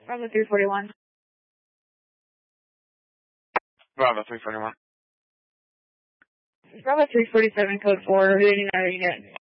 Bravo 341. Bravo 341. Bravo 347, code 4, reading another unit.